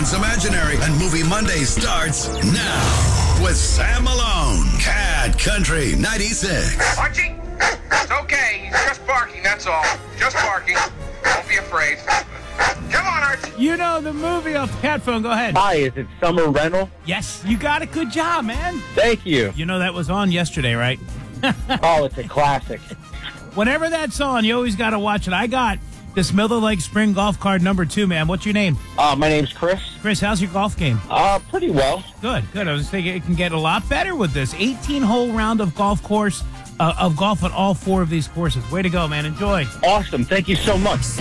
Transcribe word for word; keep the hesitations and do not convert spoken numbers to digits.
Sounds Imaginary and Movie Monday starts now with Sam Malone, Cat Country ninety-six. Archie, it's okay. He's just barking, that's all. Just barking. Don't be afraid. Come on, Archie. You know the movie off the cat phone. Go ahead. Hi, is it Summer Rental? Yes, you got it. Good job, man. Thank you. You know that was on yesterday, right? Oh, it's a classic. Whenever that's on, you always got to watch it. I got this Miller Lake Spring golf card number two, man. What's your name? Uh, my name's Chris. Chris, how's your golf game? Uh, pretty well. Good, good. I was thinking it can get a lot better with this eighteen-hole round of golf course, uh, of golf at all four of these courses. Way to go, man. Enjoy. Awesome. Thank you so much.